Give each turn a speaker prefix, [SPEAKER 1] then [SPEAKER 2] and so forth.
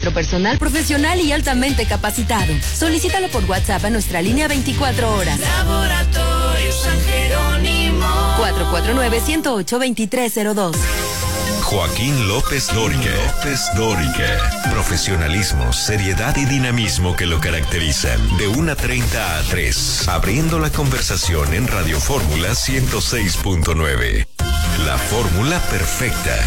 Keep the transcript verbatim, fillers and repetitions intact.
[SPEAKER 1] nuestro personal profesional y altamente capacitado. Solicítalo por WhatsApp a nuestra línea veinticuatro horas.
[SPEAKER 2] Laboratorio San Jerónimo.
[SPEAKER 1] cuatro cuatro nueve, uno cero ocho, dos tres cero dos.
[SPEAKER 3] Joaquín López Dóriga. López Dóriga. Profesionalismo, seriedad y dinamismo que lo caracterizan. De una treinta a tres. Abriendo la conversación en Radio Fórmula ciento seis punto nueve. La fórmula perfecta.